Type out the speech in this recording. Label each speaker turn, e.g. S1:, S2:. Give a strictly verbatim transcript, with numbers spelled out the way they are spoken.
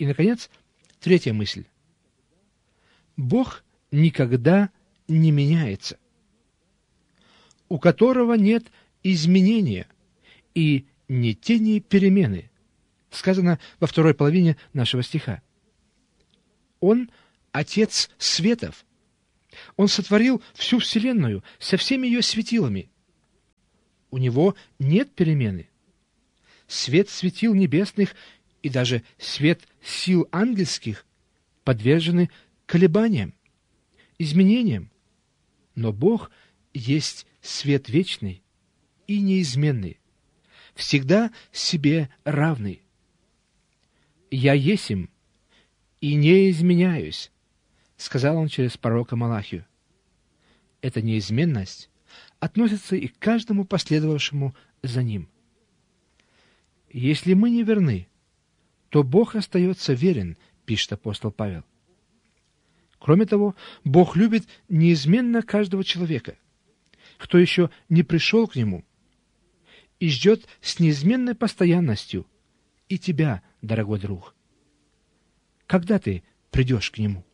S1: И, наконец, третья мысль. Бог никогда не меняется, у которого нет изменения и ни тени перемены, сказано во второй половине нашего стиха. Он — Отец светов. Он сотворил всю вселенную со всеми ее светилами. У него нет перемены. Свет светил небесных и даже свет сил ангельских подвержены колебаниям, изменениям. Но Бог есть свет вечный и неизменный, всегда себе равный. «Я есмь и не изменяюсь», — сказал он через пророка Малахию. Эта неизменность относится и к каждому последовавшему за ним. Если мы не верны, то Бог остается верен, пишет апостол Павел. Кроме того, Бог любит неизменно каждого человека, кто еще не пришел к Нему, и ждет с неизменной постоянностью и тебя, дорогой друг. Когда ты придешь к Нему?